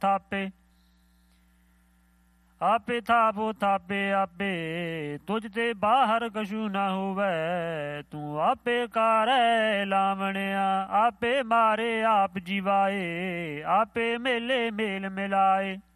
ਥਾਪੇ। ਆਪੇ ਥਾਪੋ ਥਾਪੇ ਆਪੇ, ਤੁਝ ਤੇ ਬਾਹਰ ਕਛੂ ਨਾ ਹੋਵੈ। ਤੂੰ ਆਪੇ ਕਾਰੈ ਲਾਵਣਿਆ, ਆਪੇ ਮਾਰੇ ਆਪ ਜੀਵਾਏ। ਆਪੇ ਮੇਲੇ ਮੇਲ ਮਿਲਾਏ।